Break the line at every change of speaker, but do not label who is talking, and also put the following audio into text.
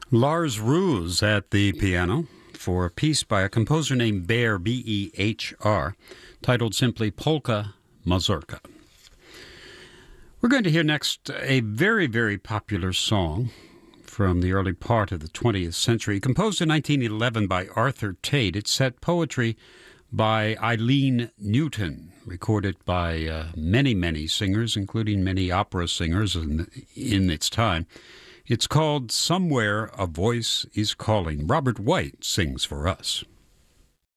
Lars Roos at the piano for a piece by a composer named Behr, B-E-H-R, titled simply Polka Mazurka. We're going to hear next a very, very popular song from the early part of the 20th century, composed in 1911 by Arthur Tate. It's set poetry by Eileen Newton, recorded by many, many singers, including many opera singers in its time. It's called Somewhere a Voice is Calling. Robert White sings for us.